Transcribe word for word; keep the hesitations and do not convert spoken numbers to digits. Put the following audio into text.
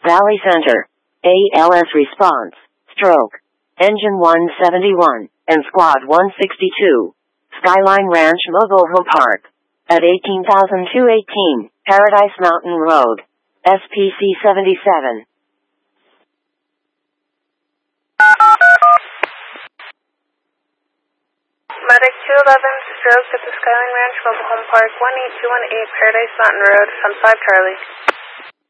Valley Center, A L S response, stroke, engine one seventy-one, and squad one sixty-two, Skyline Ranch Mobile Home Park, at eighteen thousand two hundred eighteen, Paradise Mountain Road, S P C seventy-seven. Medic two eleven, stroke at the Skyline Ranch Mobile Home Park, one eight two one eight, Paradise Mountain Road, from five Charlie.